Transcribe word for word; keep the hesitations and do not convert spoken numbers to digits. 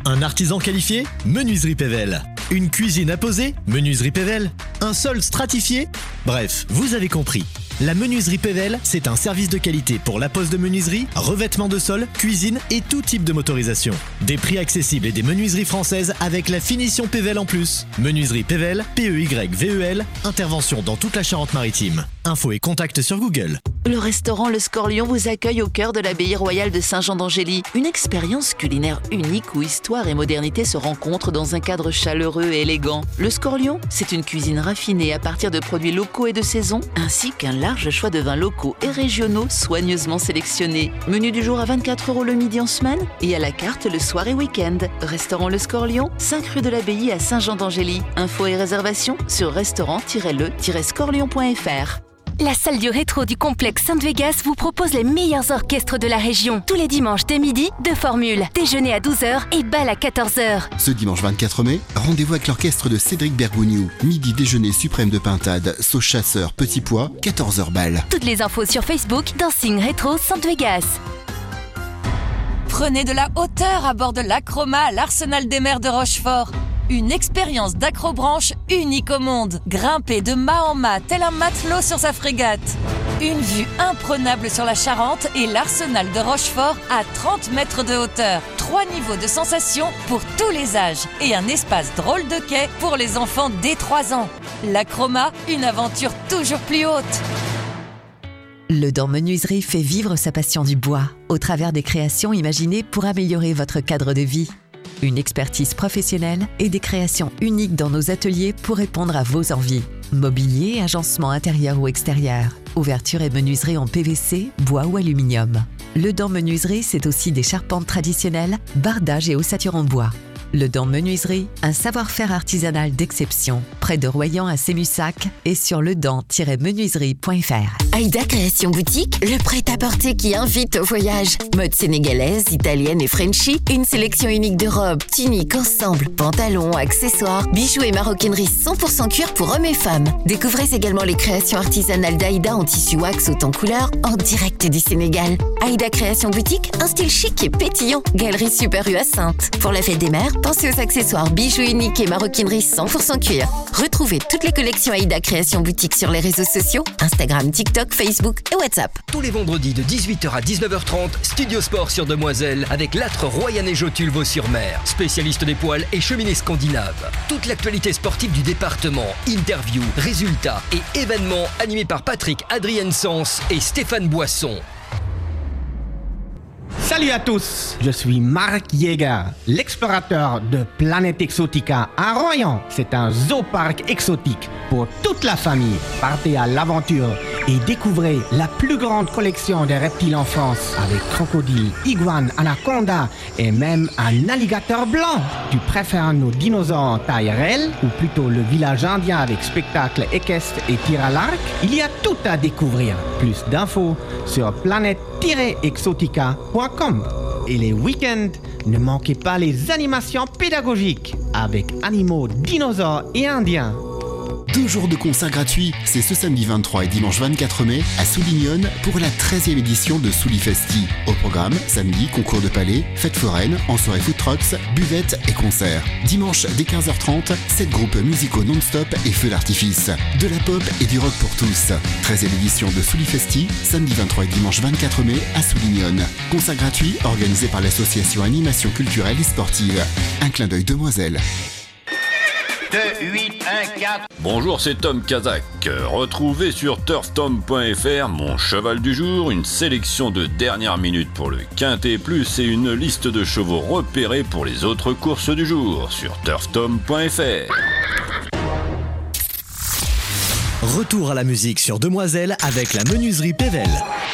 Un artisan qualifié? Menuiserie Pével. Une cuisine apposée? Menuiserie Pével. Un sol stratifié? Bref, vous avez compris. La Menuiserie Pével, c'est un service de qualité pour la pose de menuiserie, revêtement de sol, cuisine et tout type de motorisation. Des prix accessibles et des menuiseries françaises avec la finition Pével en plus. Menuiserie Pével, P E Y V E L, intervention dans toute la Charente-Maritime. Infos et contacts sur Google. Le restaurant Le Scorlion vous accueille au cœur de l'abbaye royale de Saint-Jean-d'Angély. Une expérience culinaire unique où histoire et modernité se rencontrent dans un cadre chaleureux et élégant. Le Scorlion, c'est une cuisine raffinée à partir de produits locaux et de saison, ainsi qu'un large choix de vins locaux et régionaux soigneusement sélectionnés. Menu du jour à vingt-quatre euros le midi en semaine et à la carte le soir et week-end. Restaurant Le Scorlion, cinq rue de l'Abbaye à Saint-Jean-d'Angély. Infos et réservations sur restaurant le scorlion point f r. La salle du rétro du complexe Sainte-Vegas vous propose les meilleurs orchestres de la région. Tous les dimanches dès midi, deux formules. Déjeuner à douze heures et bal à quatorze heures. Ce dimanche vingt-quatre mai, rendez-vous avec l'orchestre de Cédric Bergougnou. Midi déjeuner suprême de pintade, sauce chasseur, petit pois, quatorze heures bal. Toutes les infos sur Facebook, Dancing Rétro Sainte-Vegas. Prenez de la hauteur à bord de l'Acroma à l'Arsenal des mers de Rochefort. Une expérience d'acrobranche unique au monde. Grimper de mât en mât tel un matelot sur sa frégate. Une vue imprenable sur la Charente et l'Arsenal de Rochefort à trente mètres de hauteur. Trois niveaux de sensations pour tous les âges et un espace drôle de quai pour les enfants dès trois ans. L'Acroma, une aventure toujours plus haute. Le Dent Menuiserie fait vivre sa passion du bois au travers des créations imaginées pour améliorer votre cadre de vie. Une expertise professionnelle et des créations uniques dans nos ateliers pour répondre à vos envies. Mobilier, agencement intérieur ou extérieur, ouverture et menuiserie en P V C, bois ou aluminium. Le Dent Menuiserie, c'est aussi des charpentes traditionnelles, bardage et ossature en bois. Le Dent Menuiserie, un savoir-faire artisanal d'exception, près de Royan à Sémussac et sur ledent tiret menuiserie point f r. Aïda Création Boutique, le prêt-à-porter qui invite au voyage. Mode sénégalaise, italienne et Frenchy, une sélection unique de robes, tuniques, ensembles, pantalons, accessoires, bijoux et maroquinerie cent pour cent cuir pour hommes et femmes. Découvrez également les créations artisanales d'Aïda en tissu wax haute en couleur, en direct du Sénégal. Aïda Création Boutique, un style chic et pétillant. Galerie Super U à Sainte. Pour la fête des mères, pensez aux accessoires, bijoux uniques et maroquinerie cent pour cent cuir. Retrouvez toutes les collections Aïda Création Boutique sur les réseaux sociaux, Instagram, TikTok, Facebook et WhatsApp. Tous les vendredis de dix-huit heures à dix-neuf heures trente, Studio Sport sur Demoiselle avec l'âtre Royan et Jotul Vaux-sur-Mer, spécialiste des poils et cheminée scandinave. Toute l'actualité sportive du département, interviews, résultats et événements animés par Patrick Adrien-Sens et Stéphane Boisson. Salut à tous, je suis Marc Yeager, l'explorateur de Planète Exotica à Royan. C'est un zooparc exotique pour toute la famille. Partez à l'aventure et découvrez la plus grande collection de reptiles en France avec crocodiles, iguanes, anacondas et même un alligator blanc. Tu préfères nos dinosaures en taille réelle ou plutôt le village indien avec spectacle équestre et tir à l'arc? Il y a tout à découvrir. Plus d'infos sur planète tiret exotica point com. Et les week-ends, ne manquez pas les animations pédagogiques avec animaux, dinosaures et indiens. Deux jours de concerts gratuits, c'est ce samedi vingt-trois et dimanche vingt-quatre mai à Soulignonne pour la treizième édition de Soulifesti. Au programme, samedi, concours de palais, fête foraine, en soirée food trucks, buvette et concerts. Dimanche, dès quinze heures trente, sept groupes musicaux non-stop et feux d'artifice. De la pop et du rock pour tous. treizième édition de Soulifesti, samedi vingt-trois et dimanche vingt-quatre mai à Soulignonne. Concert gratuit organisé par l'association Animation culturelle et sportive. Un clin d'œil Demoiselle. deux, huit, un, quatre. Bonjour, c'est Tom Kazak. Retrouvez sur turf tom point f r mon cheval du jour, une sélection de dernière minute pour le Quintet Plus et une liste de chevaux repérés pour les autres courses du jour sur turf tom point f r. Retour à la musique sur Demoiselle avec la Menuiserie Pével.